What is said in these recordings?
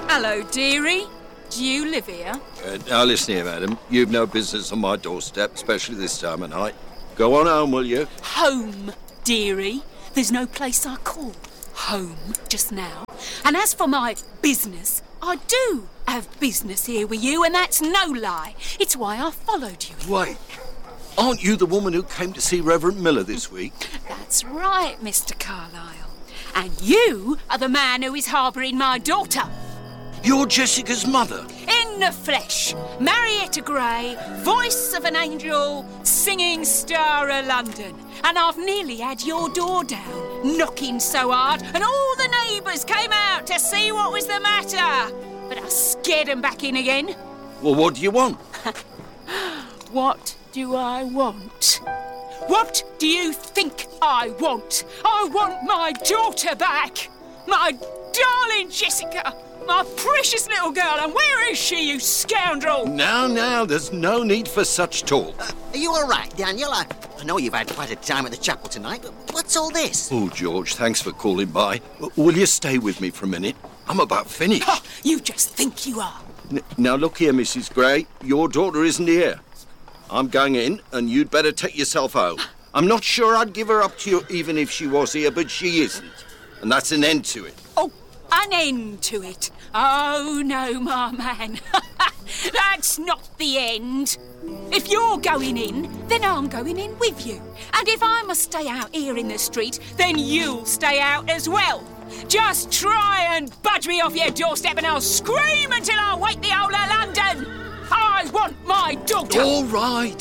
Hello, dearie. Do you live here? Now listen here, madam. You've no business on my doorstep, especially this time of night. Go on home, will you? Home, dearie. There's no place I call home just now. And as for my business, I do have business here with you, and that's no lie. It's why I followed you. Wait. Aren't you the woman who came to see Reverend Miller this week? That's right, Mr. Carlyle. And you are the man who is harbouring my daughter. You're Jessica's mother. In the flesh, Marietta Gray, voice of an angel, singing star of London. And I've nearly had your door down, knocking so hard, and all the neighbours came out to see what was the matter. But I scared them back in again. Well, what do you want? What do I want? What do you think I want? I want my daughter back. My darling Jessica. My precious little girl. And where is she, you scoundrel? Now, there's no need for such talk. Are you all right, Daniel? I know you've had quite a time at the chapel tonight, but what's all this? Oh, George, thanks for calling by. Will you stay with me for a minute? I'm about finished. Oh, you just think you are. Now, look here, Mrs. Gray. Your daughter isn't here. I'm going in, and you'd better take yourself home. I'm not sure I'd give her up to you even if she was here, but she isn't. And that's an end to it. Oh, an end to it. Oh, no, my man. That's not the end. If you're going in, then I'm going in with you. And if I must stay out here in the street, then you'll stay out as well. Just try and budge me off your doorstep and I'll scream until I wake the whole of London. I want my daughter. All right.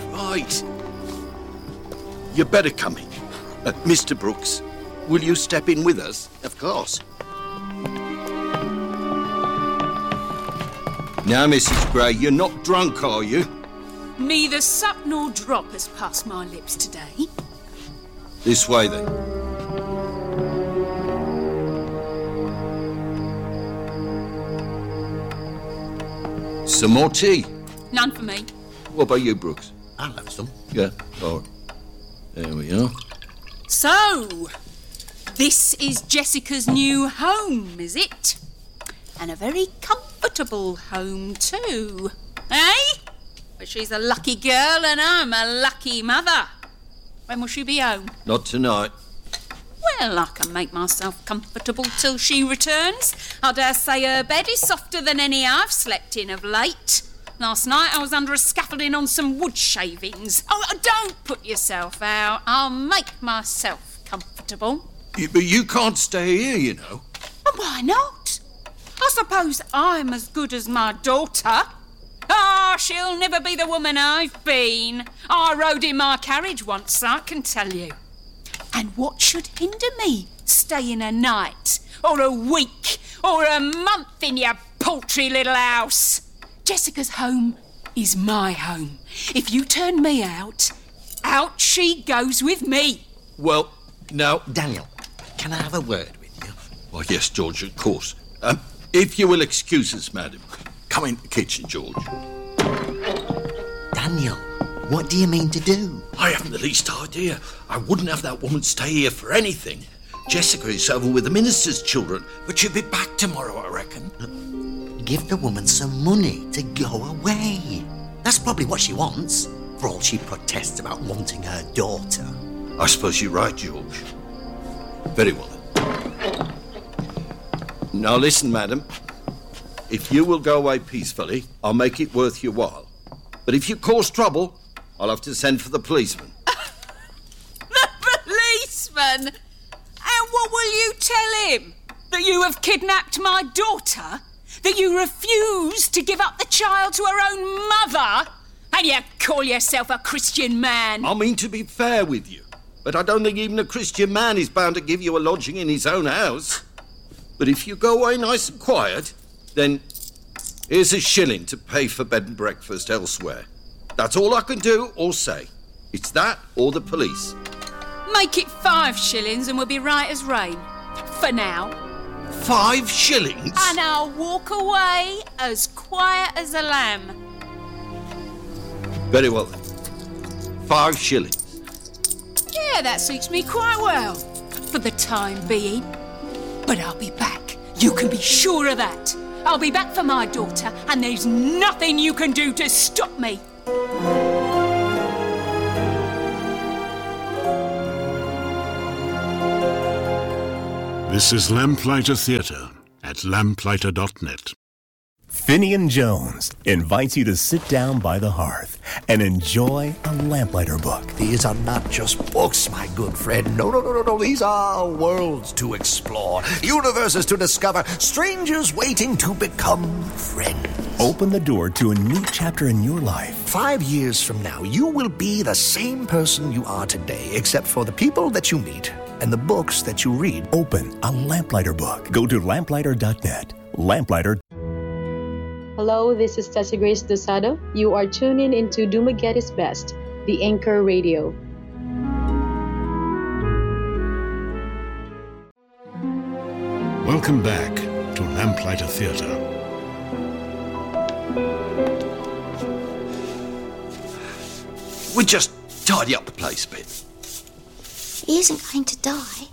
You better come in. Mr. Brooks, will you step in with us? Of course. Now, Mrs. Gray, you're not drunk, are you? Neither sup nor drop has passed my lips today. This way, then. Some more tea? None for me. What about you, Brooks? I'll have some. Yeah, all right. There we are. So, this is Jessica's new home, is it? And a very comfortable home, too. Eh? But she's a lucky girl and I'm a lucky mother. When will she be home? Not tonight. Well, I can make myself comfortable till she returns. I dare say her bed is softer than any I've slept in of late. Last night I was under a scaffolding on some wood shavings. Oh, don't put yourself out. I'll make myself comfortable. But you can't stay here, you know. Well, why not? I suppose I'm as good as my daughter. Ah, she'll never be the woman I've been. I rode in my carriage once, I can tell you. And what should hinder me staying a night, or a week, or a month in your paltry little house? Jessica's home is my home. If you turn me out, out she goes with me. Well, now... Daniel, can I have a word with you? Why, yes, George, of course. If you will excuse us, madam. Come in the kitchen, George. Daniel, what do you mean to do? I haven't the least idea. I wouldn't have that woman stay here for anything. Jessica is over with the minister's children, but she'll be back tomorrow, I reckon. Give the woman some money to go away. That's probably what she wants, for all she protests about wanting her daughter. I suppose you're right, George. Very well, then. Now listen, madam. If you will go away peacefully, I'll make it worth your while. But if you cause trouble, I'll have to send for the policeman. The policeman? And what will you tell him? That you have kidnapped my daughter? That you refuse to give up the child to her own mother? And you call yourself a Christian man? I mean to be fair with you, but I don't think even a Christian man is bound to give you a lodging in his own house. But if you go away nice and quiet, then here's a shilling to pay for bed and breakfast elsewhere. That's all I can do or say. It's that or the police. Make it 5 shillings and we'll be right as rain. For now. 5 shillings? And I'll walk away as quiet as a lamb. Very well then. 5 shillings. Yeah, that suits me quite well. For the time being. But I'll be back. You can be sure of that. I'll be back for my daughter, and there's nothing you can do to stop me. This is Lamplighter Theatre at lamplighter.net. Finian Jones invites you to sit down by the hearth and enjoy a Lamplighter book. These are not just books, my good friend. No. These are worlds to explore, universes to discover, strangers waiting to become friends. Open the door to a new chapter in your life. 5 years from now, you will be the same person you are today, except for the people that you meet and the books that you read. Open a Lamplighter book. Go to lamplighter.net. Lamplighter. Hello, this is Tessie Grace Dosado. You are tuning into Dumaguete's Best, the Anchor Radio. Welcome back to Lamplighter Theatre. We just tidy up the place a bit. He isn't going to die.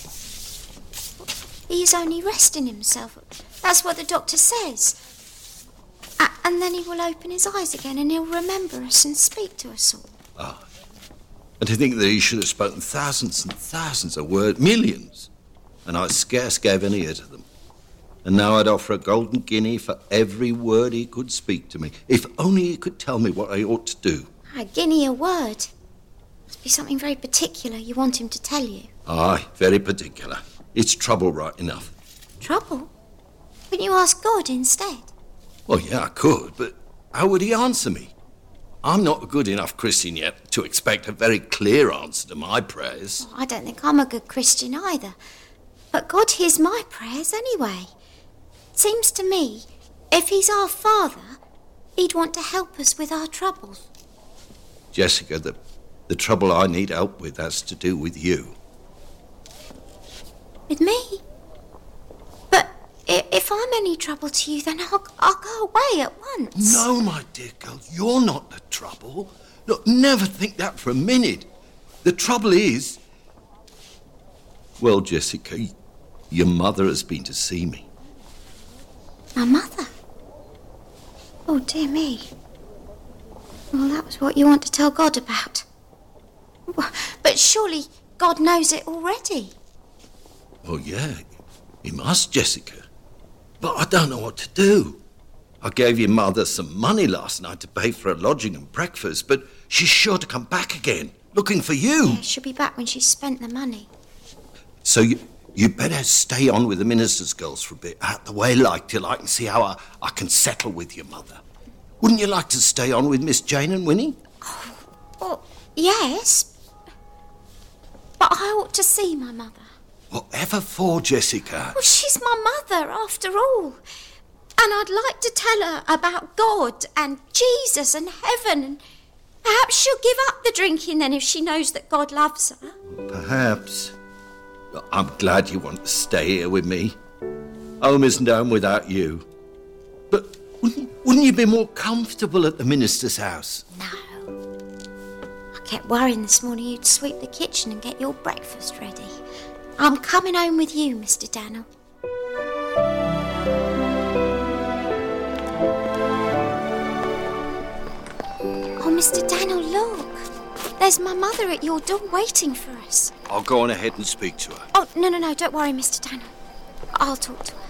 He's only resting himself. That's what the doctor says. And then he will open his eyes again and he'll remember us and speak to us all. And to think that he should have spoken thousands and thousands of words, millions, and I scarce gave any ear to them. And now I'd offer a golden guinea for every word he could speak to me. If only he could tell me what I ought to do. A guinea a word. Must be something very particular you want him to tell you. Aye, very particular. It's trouble right enough. Trouble? Couldn't you ask God instead? Well, yeah, I could, but how would he answer me? I'm not a good enough Christian yet to expect a very clear answer to my prayers. I don't think I'm a good Christian either. But God hears my prayers anyway. Seems to me, if he's our Father, he'd want to help us with our troubles. Jessica, the trouble I need help with has to do with you. With me? But if I'm any trouble to you, then I'll go away at once. No, my dear girl, you're not the trouble. Look, never think that for a minute. The trouble is... Well, Jessica, your mother has been to see me. My mother? Oh, dear me. Well, that was what you want to tell God about. But surely God knows it already. Well, yeah, he must, Jessica. But I don't know what to do. I gave your mother some money last night to pay for her lodging and breakfast, but she's sure to come back again, looking for you. Yeah, she'll be back when she's spent the money. So you better stay on with the minister's girls for a bit, out the way like, till I can see how I can settle with your mother. Wouldn't you like to stay on with Miss Jane and Winnie? Oh, well, yes. But I ought to see my mother. Whatever for, Jessica? Well, she's my mother, after all. And I'd like to tell her about God and Jesus and heaven. And perhaps she'll give up the drinking then if she knows that God loves her. Perhaps. I'm glad you want to stay here with me. Home isn't home without you. But wouldn't you be more comfortable at the minister's house? No. I kept worrying this morning you'd sweep the kitchen and get your breakfast ready. I'm coming home with you, Mr. Dannel. Oh, Mr. Dannel, look. There's my mother at your door waiting for us. I'll go on ahead and speak to her. Oh, no, don't worry, Mr. Dannel. I'll talk to her.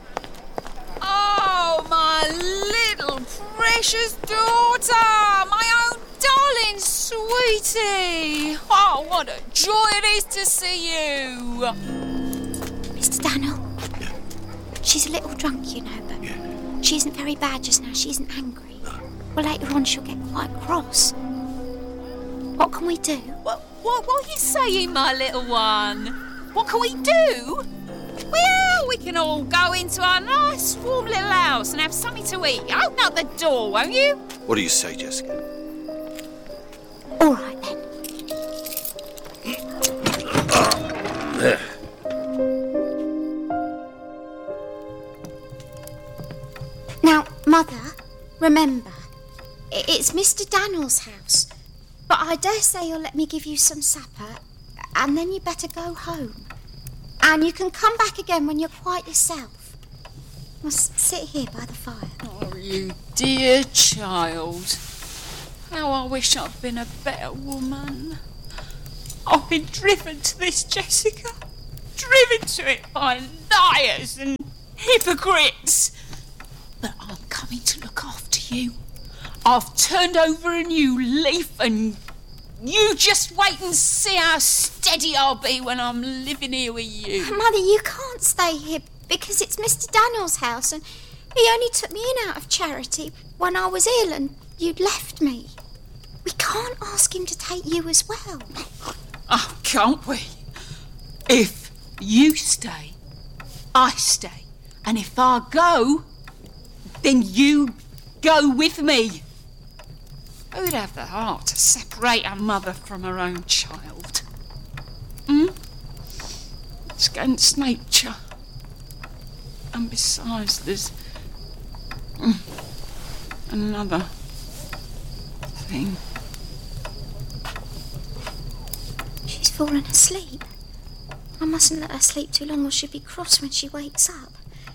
Oh, my little precious daughter! My own darling sweetie! Oh, what a joy it is to see you! Mr. Dannel? Yeah. She's a little drunk, you know, but Yeah. she isn't very bad just now. She isn't angry. Well, later on she'll get quite cross. What can we do? What are you saying, my little one? What can we do? Well, we can all go into our nice warm little house and have something to eat. Open up the door, won't you? What do you say, Jessica? All right, then. There. Now, Mother, remember, it's Mr. Dannel's house. But I dare say you'll let me give you some supper, and then you better go home. And you can come back again when you're quite yourself. Well, sit here by the fire. Oh, you dear child. How I wish I'd been a better woman. I've been driven to this, Jessica. Driven to it by liars and hypocrites. But I'm coming to look after you. I've turned over a new leaf, and you just wait and see how steady I'll be when I'm living here with you. Mother, you can't stay here because it's Mr. Daniel's house, and he only took me in out of charity when I was ill and you'd left me. We can't ask him to take you as well. Oh, can't we? If you stay, I stay. And if I go, then you go with me. Who'd have the heart to separate a mother from her own child? It's against nature. And besides, there's another thing. She's fallen asleep. I mustn't let her sleep too long or she'll be cross when she wakes up.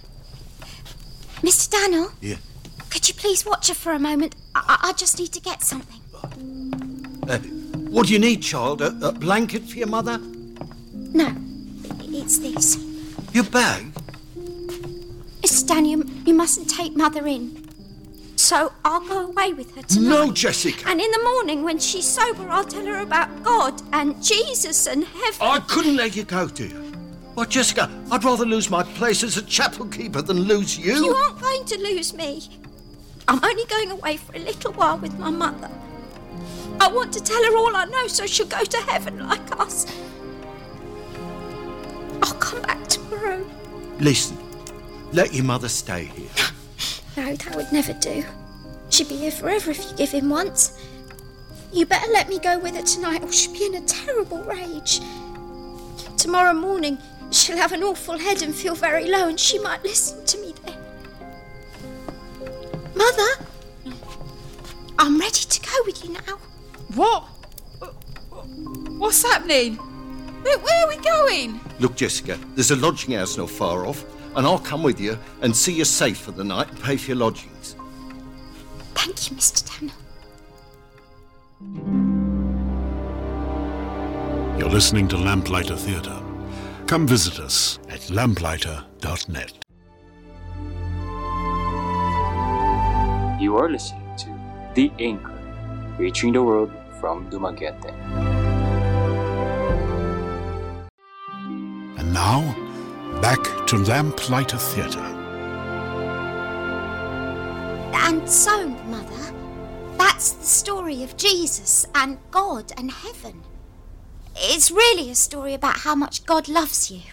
Mr. Daniel? Yeah? Could you please watch her for a moment? I just need to get something. What do you need, child? A blanket for your mother? No, it's this. Your bag? Mr. Daniel, you mustn't take Mother in. So I'll go away with her tonight. No, Jessica. And in the morning, when she's sober, I'll tell her about God and Jesus and heaven. I couldn't let you go, do you? Well, Jessica, I'd rather lose my place as a chapel keeper than lose you. You aren't going to lose me. I'm only going away for a little while with my mother. I want to tell her all I know so she'll go to heaven like us. I'll come back tomorrow. Listen, let your mother stay here. No, that would never do. She'd be here forever if you give in once. You better let me go with her tonight or she'll be in a terrible rage. Tomorrow morning, she'll have an awful head and feel very low, and she might listen to me then. Mother, I'm ready to go with you now. What? What's happening? Where are we going? Look, Jessica, there's a lodging house not far off, and I'll come with you and see you safe for the night and pay for your lodgings. Thank you, Mr. Daniel. You're listening to Lamplighter Theatre. Come visit us at lamplighter.net. You are listening to The Anchor, reaching the world from Dumaguete. And now, back to Lamplighter Theatre. And so, Mother, that's the story of Jesus and God and heaven. It's really a story about how much God loves you.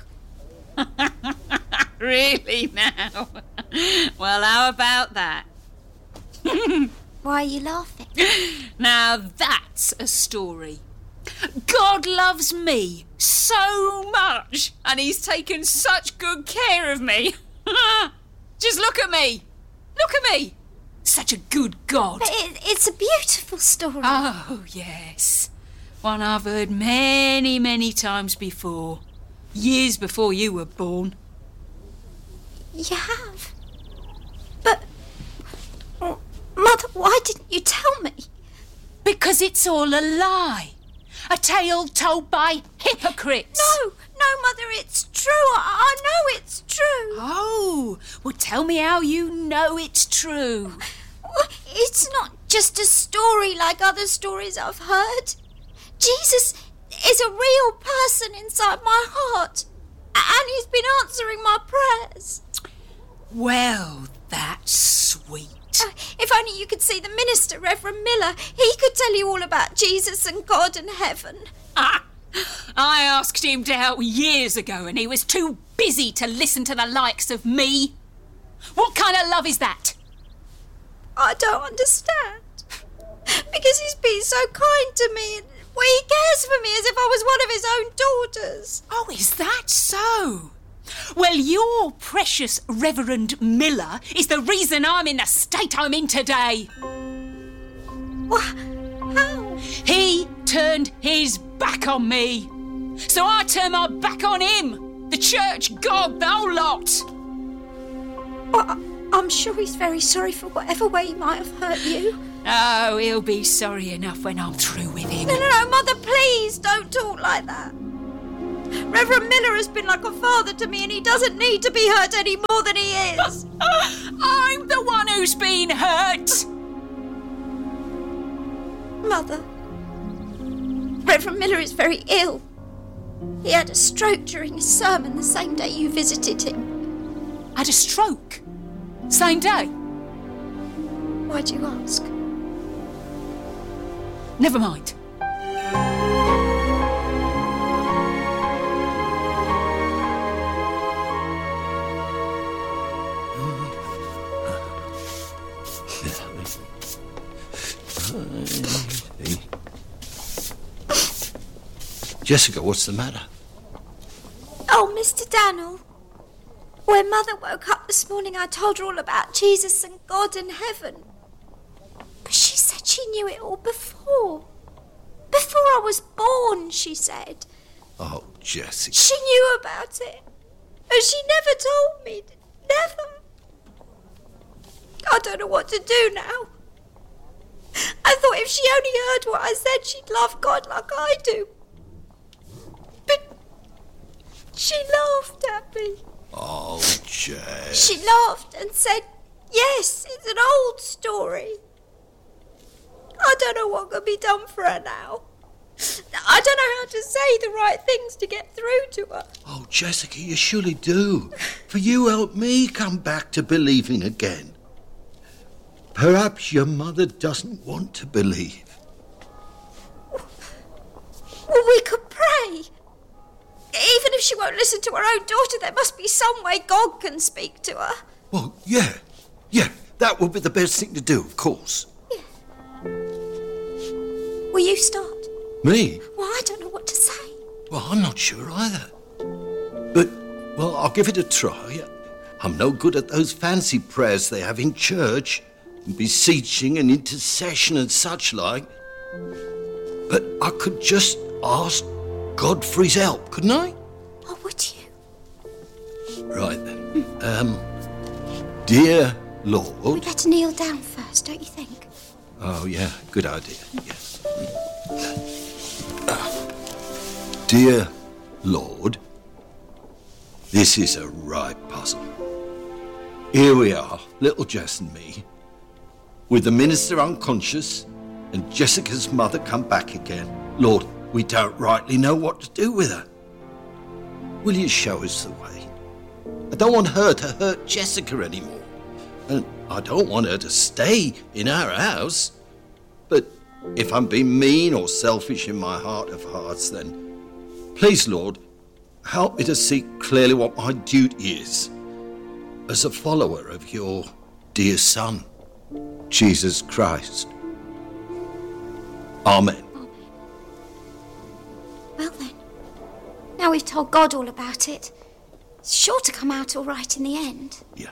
Really now? Well, how about that? Why are you laughing? Now that's a story. God loves me so much, and he's taken such good care of me. Just look at me. Look at me. Such a good God. But it's a beautiful story. Oh, yes. One I've heard many, many times before. Years before you were born. You have? But, Mother, why didn't you tell me? Because it's all a lie. A tale told by hypocrites. No, Mother, it's true. I know it's true. Oh, well, tell me how you know it's true. It's not just a story like other stories I've heard. Jesus is a real person inside my heart, and he's been answering my prayers. Well, that's sweet. If only you could see the minister, Reverend Miller. He could tell you all about Jesus and God and heaven. I asked him to help years ago, and he was too busy to listen to the likes of me. What kind of love is that? I don't understand. Because he's been so kind to me, and he cares for me as if I was one of his own daughters. Oh, is that so? Well, your precious Reverend Miller is the reason I'm in the state I'm in today. How? He turned his back on me. So I turned my back on him, the church, God, the whole lot. Well, I'm sure he's very sorry for whatever way he might have hurt you. Oh, he'll be sorry enough when I'm through with him. No, Mother, please don't talk like that. Reverend Miller has been like a father to me, and he doesn't need to be hurt any more than he is. I'm the one who's been hurt. Mother, Reverend Miller is very ill. He had a stroke during his sermon the same day you visited him. Had a stroke? Same day? Why'd you ask? Never mind. Jessica, what's the matter? Oh, Mr. Daniel. When Mother woke up this morning, I told her all about Jesus and God and heaven. But she said she knew it all before. Before I was born, she said. Oh, Jessica. She knew about it. And she never told me. Never. I don't know what to do now. I thought if she only heard what I said, she'd love God like I do. But she laughed at me. Oh, Jess. She laughed and said, yes, it's an old story. I don't know what can be done for her now. I don't know how to say the right things to get through to her. Oh, Jessica, you surely do. For you help me come back to believing again. Perhaps your mother doesn't want to believe. Well, we could pray. Even if she won't listen to her own daughter, there must be some way God can speak to her. Well, yeah, that would be the best thing to do, of course. Yeah. Will you start? Me? Well, I don't know what to say. Well, I'm not sure either. But, well, I'll give it a try. I'm no good at those fancy prayers they have in church, beseeching and intercession and such like. But I could just ask God for his help, couldn't I? Oh, would you? Right then. Dear Lord... We better kneel down first, don't you think? Oh, yeah, good idea, yes. Dear Lord, this is a right puzzle. Here we are, little Jess and me, with the minister unconscious and Jessica's mother come back again. Lord, we don't rightly know what to do with her. Will you show us the way? I don't want her to hurt Jessica anymore. And I don't want her to stay in our house. But if I'm being mean or selfish in my heart of hearts, then please, Lord, help me to see clearly what my duty is as a follower of your dear Son, Jesus Christ. Amen. Well then, now we've told God all about it, it's sure to come out all right in the end. Yeah.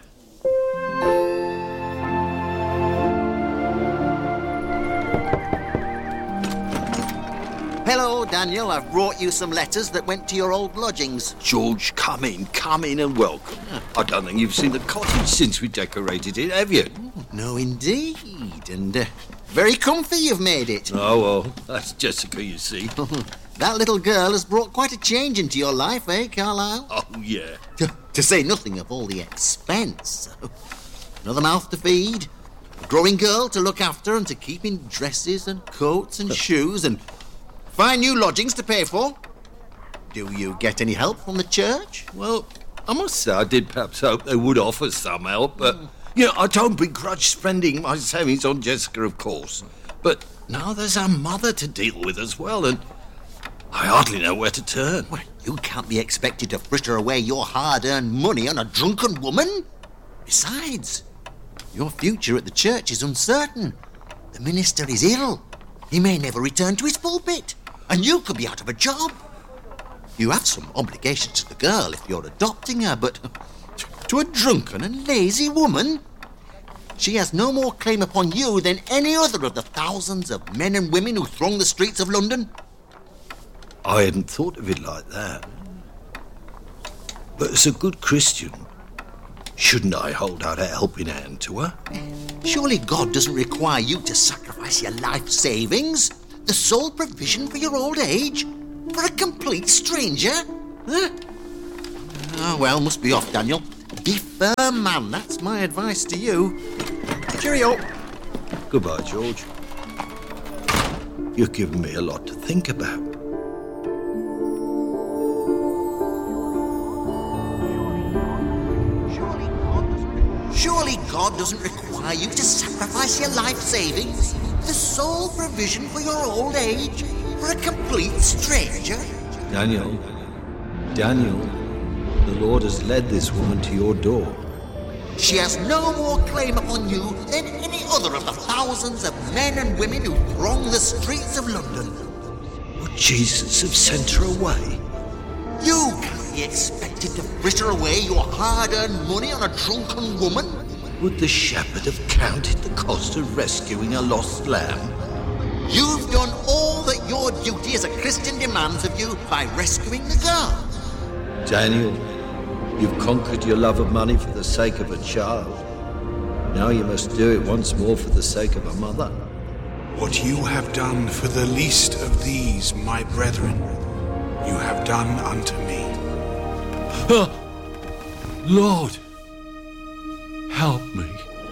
Hello, Daniel. I've brought you some letters that went to your old lodgings. George, come in and welcome. I don't think you've seen the cottage since we decorated it, have you? No, indeed. And very comfy you've made it. Oh, well, that's Jessica, you see. That little girl has brought quite a change into your life, eh, Carlisle? Oh, yeah. To say nothing of all the expense. Another mouth to feed, a growing girl to look after and to keep in dresses and coats and shoes and fine new lodgings to pay for. Do you get any help from the church? Well, I must say I did perhaps hope they would offer some help, but, you know, I don't begrudge spending my savings on Jessica, of course. But now there's our mother to deal with as well, and I hardly know where to turn. Well, you can't be expected to fritter away your hard-earned money on a drunken woman. Besides, your future at the church is uncertain. The minister is ill. He may never return to his pulpit, and you could be out of a job. You have some obligations to the girl if you're adopting her, but to a drunken and lazy woman, she has no more claim upon you than any other of the thousands of men and women who throng the streets of London. I hadn't thought of it like that. But as a good Christian, Shouldn't I hold out a helping hand to her? Surely God doesn't require you to sacrifice your life savings, the sole provision for your old age, for a complete stranger? Huh? Oh, well, must be off, Daniel. Be firm, man. That's my advice to you. Cheerio. Goodbye, George. You've given me a lot to think about. Surely God doesn't require you to sacrifice your life savings, the sole provision for your old age, for a complete stranger? Daniel, the Lord has led this woman to your door. She has no more claim upon you than any other of the thousands of men and women who throng the streets of London. Would Jesus have sent her away? You can't be expected to fritter away your hard-earned money on a drunken woman. Would the shepherd have counted the cost of rescuing a lost lamb? You've done all that your duty as a Christian demands of you by rescuing the girl. Daniel, you've conquered your love of money for the sake of a child. Now you must do it once more for the sake of a mother. What you have done for the least of these, my brethren, you have done unto me. Lord, help me.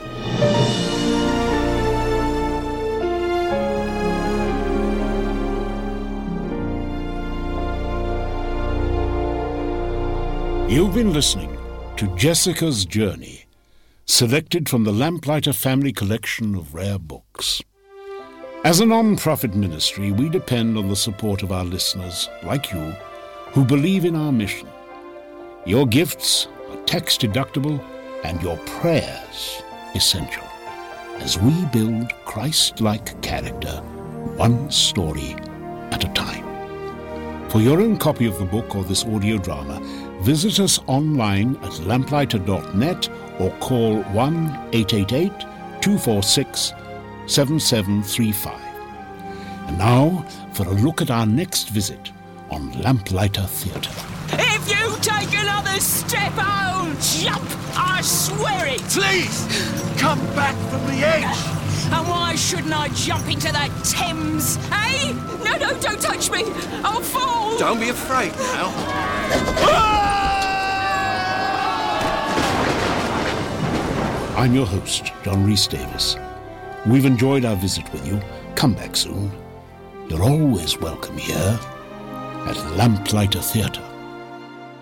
You've been listening to Jessica's Journey, selected from the Lamplighter Family Collection of rare books. As a non-profit ministry, we depend on the support of our listeners, like you, who believe in our mission. Your gifts are tax-deductible and your prayers essential as we build Christ-like character, one story at a time. For your own copy of the book or this audio drama, visit us online at lamplighter.net or call 1-888-246-7735. And now for a look at our next visit on Lamplighter Theatre. If you take another step, I'll jump. I swear it. Please, come back from the edge. And why shouldn't I jump into the Thames, eh? No, don't touch me. I'll fall. Don't be afraid now. I'm your host, John Rhys Davis. We've enjoyed our visit with you. Come back soon. You're always welcome here at Lamplighter Theatre.